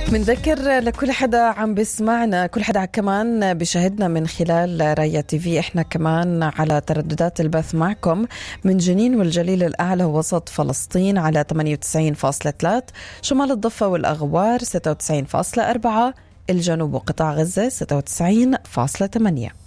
منذكر لكل حدا عم بسمعنا، كل حدا كمان بيشاهدنا من خلال رايا تي في، احنا كمان على ترددات البث معكم من جنين والجليل الأعلى ووسط فلسطين على 98.3، شمال الضفة والأغوار 96.4، الجنوب وقطاع غزة 96.8.